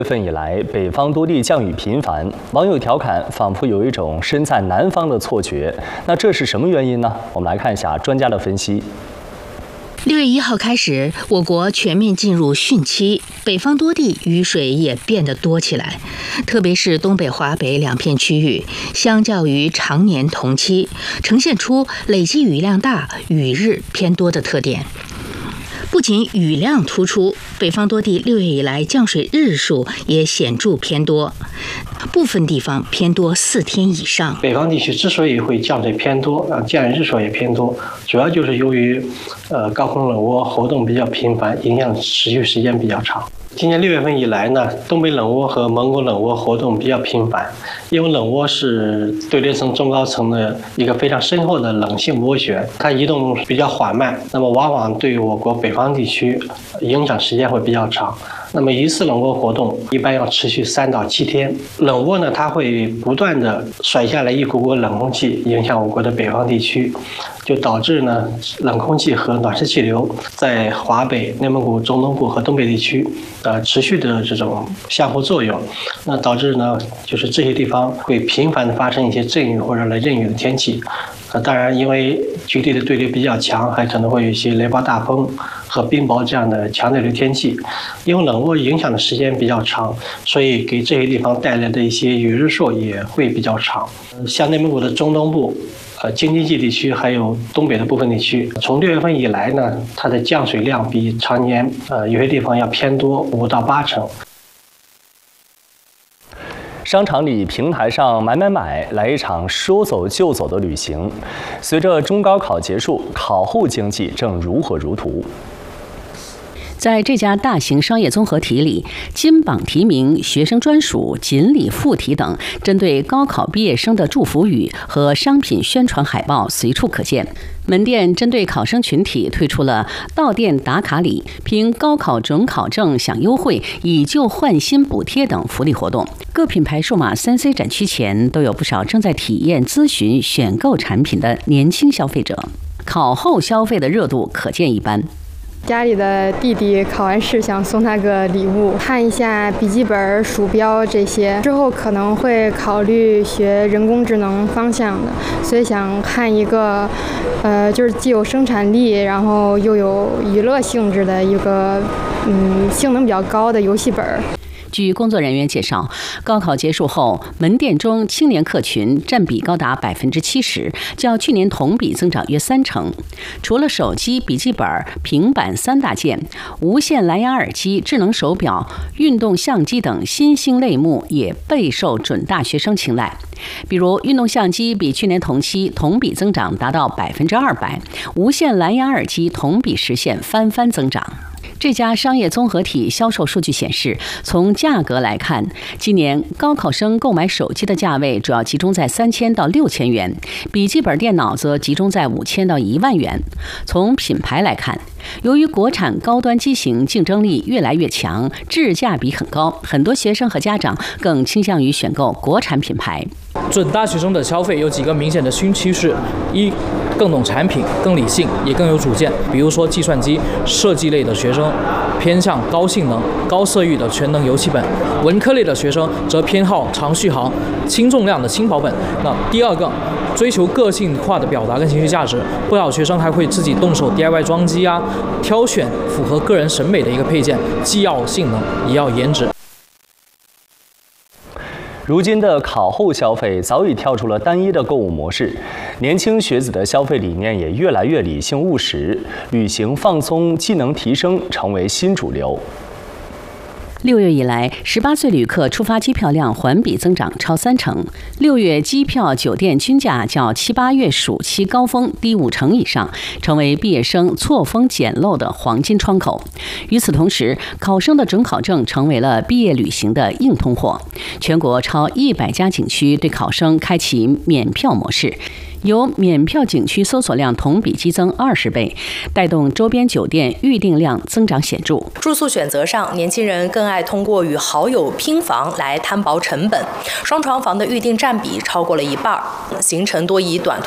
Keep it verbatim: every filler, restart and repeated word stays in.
月份以来，北方多地降雨频繁，网友调侃仿佛有一种身在南方的错觉。那这是什么原因呢？我们来看一下专家的分析。 六月一号开始，我国全面进入汛期，北方多地雨水也变得多起来，特别是东北、华北两片区域，相较于常年同期，呈现出累积雨量大、雨日偏多的特点。不仅雨量突出，北方多地六月以来降水日数也显著偏多，部分地方偏多四天以上。 北方地区之所以会降水偏多，啊，降雨日数也偏多，主要就是由于，呃，高空冷涡活动比较频繁，影响持续时间比较长。今年六月份以来呢，东北冷涡和蒙古冷涡活动比较频繁，因为冷涡是对流层中高层的一个非常深厚的冷性涡旋，它移动比较缓慢，那么往往对我国北方地区影响时间会比较长。那么一次冷涡活动一般要持续三到七天。冷涡呢，它会不断的甩下来一股股冷空气，影响我国的北方地区，就导致呢冷空气和暖湿气流在华北、内蒙古中东部和东北地区，呃持续的这种相互作用，那导致呢就是这些地方会频繁的发生一些阵雨或者雷阵雨的天气。呃，当然，因为局地的对流比较强，还可能会有一些雷暴大风和冰雹这样的强对流天气。因为冷涡影响的时间比较长，所以给这些地方带来的一些雨日数也会比较长。像内蒙古的中东部、呃京津冀地区还有东北的部分地区，从六月份以来呢，它的降水量比常年呃有些地方要偏多五到八成。 商场里、平台上买买买，来一场说走就走的旅行。随着中高考结束，考后经济正如火如荼。 在这家大型商业综合体里，金榜题名、学生专属、锦鲤附体等针对高考毕业生的祝福语和商品宣传海报随处可见。门店针对考生群体推出了到店打卡礼、凭高考准考证享优惠、以旧换新补贴等福利活动。各品牌数码 三 C 展区前都有不少正在体验、咨询、选购产品的年轻消费者。考后消费的热度可见一斑。 家里的弟弟考完试，想送他个礼物，看一下笔记本、鼠标这些。之后可能会考虑学人工智能方向的，所以想看一个，呃，就是既有生产力，然后又有娱乐性质的一个，嗯，性能比较高的游戏本。 据工作人员介绍，高考结束后，门店中青年客群占比高达百分之七十，较去年同比增长约三成。除了手机、笔记本、平板三大件，无线蓝牙耳机、智能手表、运动相机等新兴类目也备受准大学生青睐。比如，运动相机比去年同期同比增长达到百分之二百，无线蓝牙耳机同比实现翻番增长。这家商业综合体销售数据显示，从价格来看，今年高考生购买手机的价位主要集中在三千到六千元，笔记本电脑则集中在五千到一万元。从品牌来看，由于国产高端机型竞争力越来越强，质价比很高，很多学生和家长更倾向于选购国产品牌。 准大学生的消费有几个明显的新趋势：一，更懂产品，更理性，也更有主见。比如说计算机设计类的学生偏向高性能、高色域的全能游戏本，文科类的学生则偏好长续航、轻重量的轻薄本。那第二个，追求个性化的表达跟情绪价值，不少学生还会自己动手 D I Y 装机啊，挑选符合个人审美的一个配件，既要性能也要颜值。 如今的考后消费早已跳出了单一的购物模式，年轻学子的消费理念也越来越理性务实，旅行放松、技能提升成为新主流。 六月以来，十八岁旅客出发机票量环比增长超三成。六月机票、酒店均价较七八月暑期高峰低五成以上，成为毕业生错峰捡漏的黄金窗口。与此同时，考生的准考证成为了毕业旅行的硬通货。全国超一百家景区对考生开启免票模式。有免票景区搜索量同比激增二十倍，带动周边酒店预订量增长显著。 住宿选择上，年轻人更爱通过与好友拼房来摊薄成本，双床房的预订占比超过了一半，行程多以短途